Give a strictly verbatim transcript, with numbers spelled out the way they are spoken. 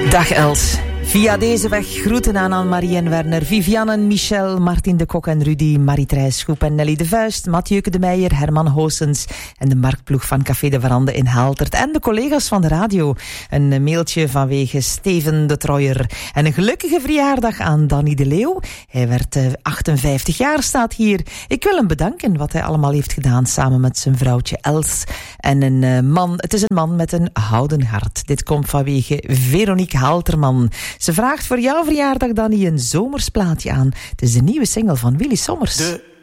Dag Els. Via deze weg groeten aan Anne-Marie en Werner, Vivianne en Michel, Martin de Kok en Rudy, Marie-Thrijs Schoep en Nelly de Vuist, Mathieuke de Meijer, Herman Hoosens en de marktploeg van Café de Verande in Haltert en de collega's van de radio. Een mailtje vanwege Steven de Trooijer en een gelukkige verjaardag aan Danny de Leeuw. Hij werd uh, achtenvijftig jaar, staat hier. Ik wil hem bedanken wat hij allemaal heeft gedaan samen met zijn vrouwtje Els. En een uh, man, het is een man met een houden hart. Dit komt vanwege Veronique Halterman. Ze vraagt voor jouw verjaardag, Danny, een zomersplaatje aan. Het is de nieuwe single van Willy Sommers. De